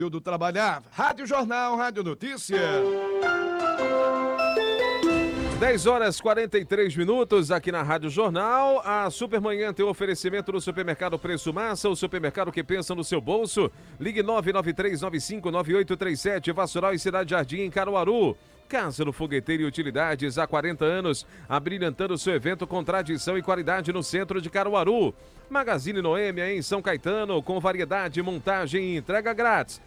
Período trabalhar. Rádio Jornal, Rádio Notícia. 10 horas 43 minutos aqui na Rádio Jornal. A Supermanhã tem um oferecimento do Supermercado Preço Massa, o supermercado que pensa no seu bolso. Ligue 993959837, Vassoural e Cidade Jardim, em Caruaru. Casa do Fogueteiro e Utilidades, há 40 anos, abrilhantando seu evento com tradição e qualidade no centro de Caruaru. Magazine Noêmia, em São Caetano, com variedade, montagem e entrega grátis.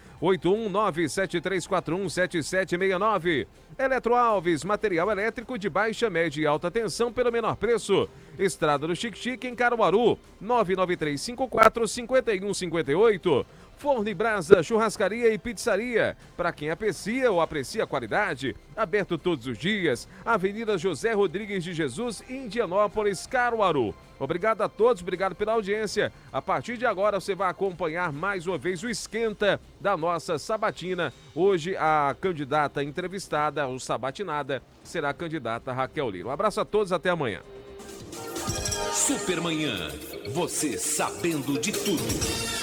819-7341-7769. Eletroalves, material elétrico de baixa, média e alta tensão pelo menor preço. Estrada do Xique-Xique, em Caruaru, 99354-5158. Forno e Brasa, churrascaria e pizzaria. Para quem aprecia ou aprecia a qualidade, aberto todos os dias. Avenida José Rodrigues de Jesus, Indianópolis, Caruaru. Obrigado a todos, obrigado pela audiência. A partir de agora você vai acompanhar mais uma vez o esquenta da nossa sabatina. Hoje a candidata entrevistada, ou sabatinada, será a candidata Raquel Lira. Um abraço a todos, até amanhã. Supermanhã, você sabendo de tudo.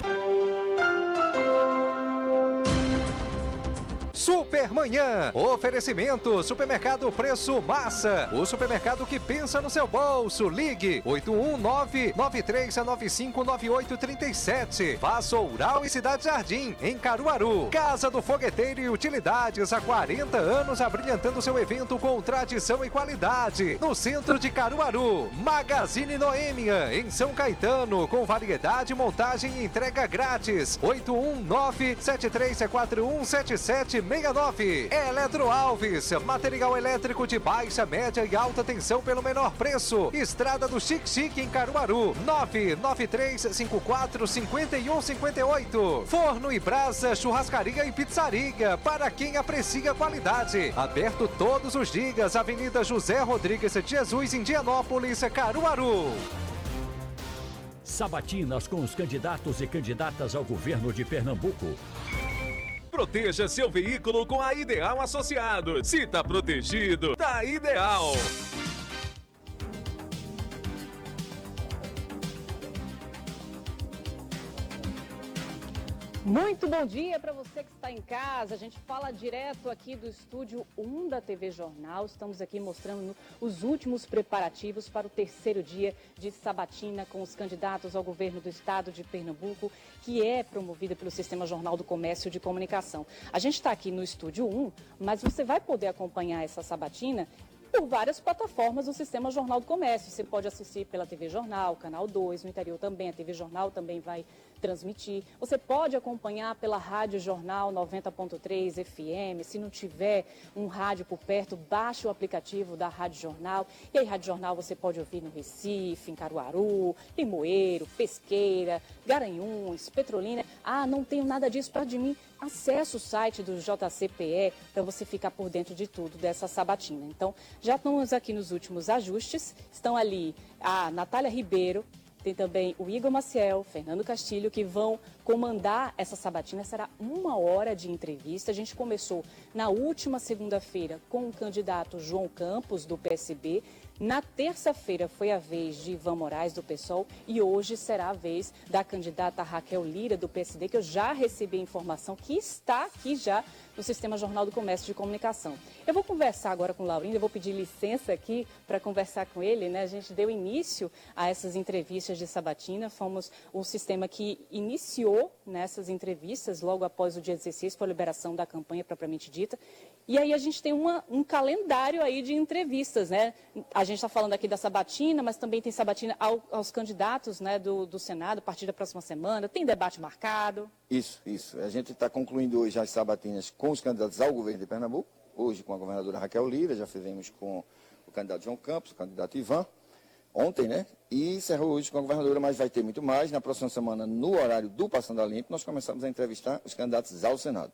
Supermanhã, oferecimento, Supermercado Preço Massa, o supermercado que pensa no seu bolso. Ligue 819-9395-9837. Vassoural e Cidade Jardim, em Caruaru. Casa do Fogueteiro e Utilidades, há 40 anos abrilhantando seu evento com tradição e qualidade. No centro de Caruaru. Magazine Noêmia, em São Caetano, com variedade, montagem e entrega grátis. 819-7341-7769. Eletroalves, material elétrico de baixa, média e alta tensão pelo menor preço. Estrada do Xique-Xique, em Caruaru, 99354-5158. Forno e Brasa, churrascaria e pizzaria, para quem aprecia qualidade. Aberto todos os dias, Avenida José Rodrigues de Jesus, Indianópolis, Caruaru. Sabatinas com os candidatos e candidatas ao governo de Pernambuco. Proteja seu veículo com a Ideal Associados. Se tá protegido, tá ideal. Muito bom dia para você que está em casa. A gente fala direto aqui do estúdio 1 da TV Jornal. Estamos aqui mostrando os últimos preparativos para o terceiro dia de sabatina com os candidatos ao governo do estado de Pernambuco, que é promovida pelo Sistema Jornal do Comércio de Comunicação. A gente está aqui no estúdio 1, mas você vai poder acompanhar essa sabatina por várias plataformas do Sistema Jornal do Comércio. Você pode assistir pela TV Jornal, Canal 2, no interior também. A TV Jornal também vai transmitir. Você pode acompanhar pela Rádio Jornal 90.3 FM. Se não tiver um rádio por perto, baixe o aplicativo da Rádio Jornal. E aí, Rádio Jornal você pode ouvir no Recife, em Caruaru, Limoeiro, Pesqueira, Garanhuns, Petrolina. Ah, não tenho nada disso perto de mim. Acesse o site do JCPE para você ficar por dentro de tudo dessa sabatina. Então, já estamos aqui nos últimos ajustes. Estão ali a Natália Ribeiro, tem também o Igor Maciel, Fernando Castilho, que vão comandar essa sabatina. Será 1 hora de entrevista. A gente começou na última segunda-feira com o candidato João Campos, do PSB. Na terça-feira foi a vez de Ivan Moraes, do PSOL, e hoje será a vez da candidata Raquel Lira, do PSD, que eu já recebi a informação que está aqui já no Sistema Jornal do Comércio de Comunicação. Eu vou conversar agora com o Laurindo, eu vou pedir licença aqui para conversar com ele, né? A gente deu início a essas entrevistas de sabatina, fomos o sistema que iniciou nessas entrevistas logo após o dia 16, com a liberação da campanha propriamente dita. E aí a gente tem um calendário aí de entrevistas, né? A gente está falando aqui da sabatina, mas também tem sabatina aos candidatos, né, do Senado, a partir da próxima semana. Tem debate marcado. Isso. A gente está concluindo hoje as sabatinas com os candidatos ao governo de Pernambuco. Hoje com a governadora Raquel Lira, já fizemos com o candidato João Campos, o candidato Ivan, ontem, né? E encerrou hoje com a governadora, mas vai ter muito mais. Na próxima semana, no horário do Passando a Limpo, nós começamos a entrevistar os candidatos ao Senado.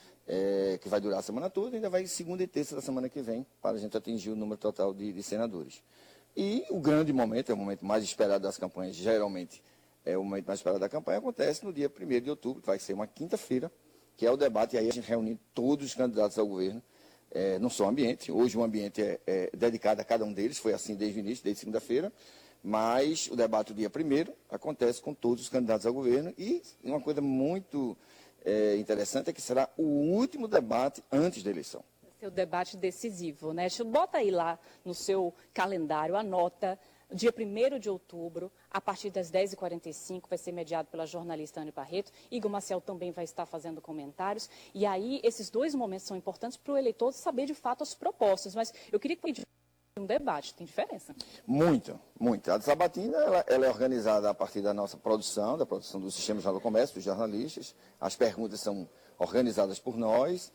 Que vai durar a semana toda, ainda vai segunda e terça da semana que vem, para a gente atingir o número total de senadores. E o grande momento, é o momento mais esperado das campanhas, geralmente é o momento mais esperado da campanha, acontece no dia 1º de outubro, que vai ser uma quinta-feira, que é o debate, e aí a gente reúne todos os candidatos ao governo, não só o ambiente, hoje o ambiente é dedicado a cada um deles, foi assim desde o início, desde segunda-feira, mas o debate do dia 1º acontece com todos os candidatos ao governo, e uma coisa muito interessante é que será o último debate antes da eleição. Seu debate decisivo, né? Bota aí lá no seu calendário, anota, dia 1º de outubro, a partir das 10h45, vai ser mediado pela jornalista Anne Barreto. Igor Maciel também vai estar fazendo comentários. E aí, esses dois momentos são importantes para o eleitor saber, de fato, as propostas. Mas eu queria que um debate, tem diferença? Muito, muito. A Sabatina, ela é organizada a partir da nossa produção, da produção do Sistema Jornal do Comércio, dos jornalistas. As perguntas são organizadas por nós.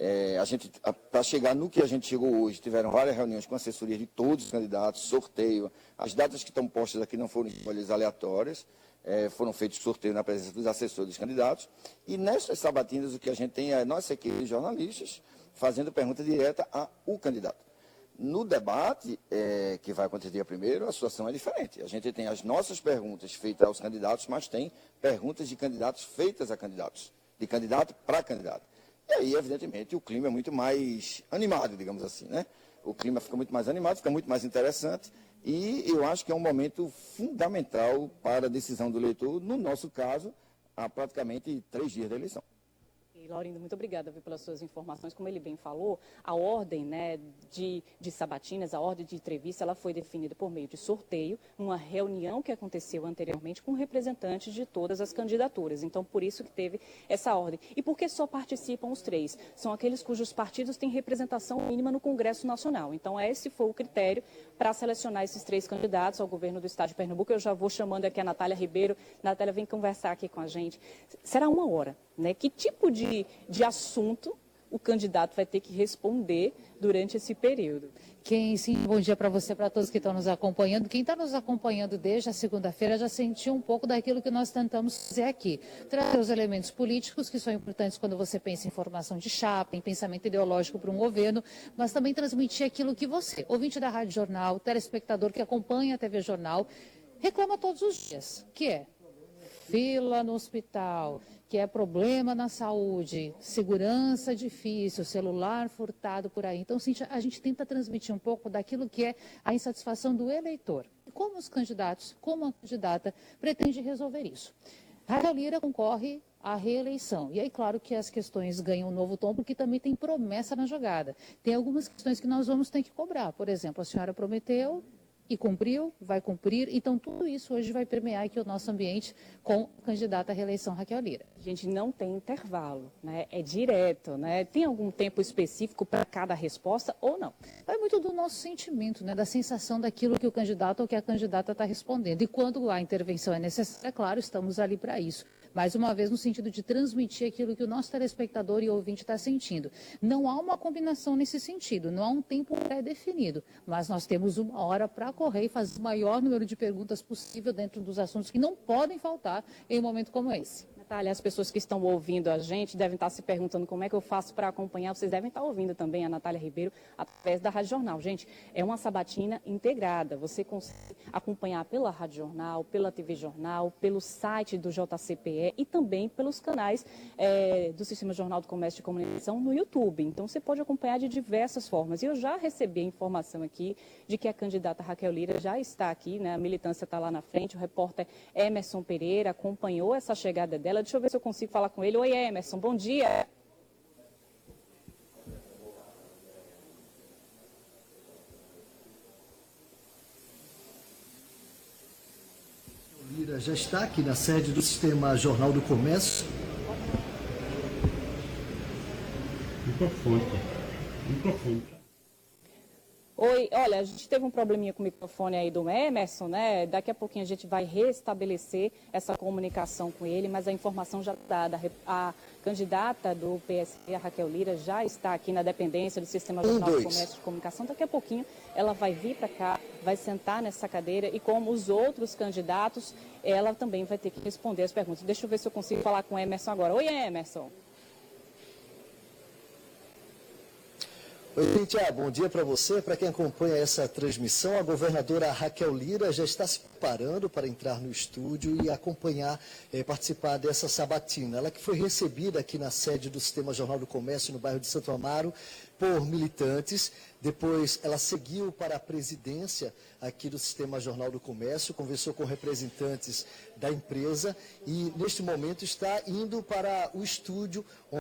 Para chegar no que a gente chegou hoje, tiveram várias reuniões com assessoria de todos os candidatos, sorteio. As datas que estão postas aqui não foram escolhas aleatórias, foram feitos sorteio na presença dos assessores dos candidatos. E nessas sabatinas, o que a gente tem é a nossa equipe de jornalistas fazendo pergunta direta ao candidato. No debate, que vai acontecer dia 1º, a situação é diferente. A gente tem as nossas perguntas feitas aos candidatos, mas tem perguntas de candidatos feitas a candidatos, de candidato para candidato. E aí, evidentemente, o clima é muito mais animado, digamos assim, né? O clima fica muito mais animado, fica muito mais interessante e eu acho que é um momento fundamental para a decisão do eleitor, no nosso caso, há praticamente 3 dias da eleição. Laurindo, muito obrigada pelas suas informações. Como ele bem falou, a ordem, né, de sabatinas, a ordem de entrevista, ela foi definida por meio de sorteio, numa reunião que aconteceu anteriormente com representantes de todas as candidaturas. Então, por isso que teve essa ordem. E por que só participam os 3? São aqueles cujos partidos têm representação mínima no Congresso Nacional. Então, esse foi o critério para selecionar esses 3 candidatos ao governo do Estado de Pernambuco. Eu já vou chamando aqui a Natália Ribeiro. Natália, vem conversar aqui com a gente. Será 1 hora, né? Que tipo de assunto o candidato vai ter que responder durante esse período? Sim, bom dia para você, para todos que estão nos acompanhando. Quem está nos acompanhando desde a segunda-feira já sentiu um pouco daquilo que nós tentamos fazer aqui. Trazer os elementos políticos, que são importantes quando você pensa em formação de chapa, em pensamento ideológico para um governo, mas também transmitir aquilo que você, ouvinte da Rádio Jornal, telespectador que acompanha a TV Jornal, reclama todos os dias, que é fila no hospital, que é problema na saúde, segurança difícil, celular furtado por aí. Então, Cíntia, a gente tenta transmitir um pouco daquilo que é a insatisfação do eleitor. E como os candidatos, como a candidata, pretende resolver isso? Raquel Lira concorre à reeleição. E aí, claro que as questões ganham um novo tom, porque também tem promessa na jogada. Tem algumas questões que nós vamos ter que cobrar. Por exemplo, a senhora prometeu e cumpriu, vai cumprir. Então, tudo isso hoje vai permear aqui o nosso ambiente com a candidata à reeleição, Raquel Lira. A gente não tem intervalo, né? É direto, né? Tem algum tempo específico para cada resposta ou não? Vai muito do nosso sentimento, né? Da sensação daquilo que o candidato ou que a candidata está respondendo. E quando a intervenção é necessária, é claro, estamos ali para isso. Mais uma vez, no sentido de transmitir aquilo que o nosso telespectador e ouvinte está sentindo. Não há uma combinação nesse sentido, não há um tempo pré-definido, mas nós temos 1 hora para correr e fazer o maior número de perguntas possível dentro dos assuntos que não podem faltar em um momento como esse. Natália, as pessoas que estão ouvindo a gente devem estar se perguntando como é que eu faço para acompanhar. Vocês devem estar ouvindo também a Natália Ribeiro através da Rádio Jornal. Gente, é uma sabatina integrada. Você consegue acompanhar pela Rádio Jornal, pela TV Jornal, pelo site do JCPE e também pelos canais do Sistema Jornal do Comércio de Comunicação no YouTube. Então, você pode acompanhar de diversas formas. E eu já recebi a informação aqui de que a candidata Raquel Lira já está aqui, né? A militância está lá na frente. O repórter Emerson Pereira acompanhou essa chegada dela. Deixa eu ver se eu consigo falar com ele. Oi, Emerson, bom dia. Lira já está aqui na sede do Sistema Jornal do Comércio. Microfone. Oi, olha, a gente teve um probleminha com o microfone aí do Emerson, né? Daqui a pouquinho a gente vai restabelecer essa comunicação com ele, mas a informação já está dada. A candidata do PSB, a Raquel Lira, já está aqui na dependência do Sistema Jornal do Comércio de Comunicação. Daqui a pouquinho ela vai vir para cá, vai sentar nessa cadeira e, como os outros candidatos, ela também vai ter que responder as perguntas. Deixa eu ver se eu consigo falar com o Emerson agora. Oi, Emerson. Oi, Cíntia, bom dia para você. Para quem acompanha essa transmissão, a governadora Raquel Lira já está se preparando para entrar no estúdio e acompanhar, participar dessa sabatina. Ela que foi recebida aqui na sede do Sistema Jornal do Comércio, no bairro de Santo Amaro, por militantes. Depois ela seguiu para a presidência aqui do Sistema Jornal do Comércio, conversou com representantes da empresa e neste momento está indo para o estúdio onde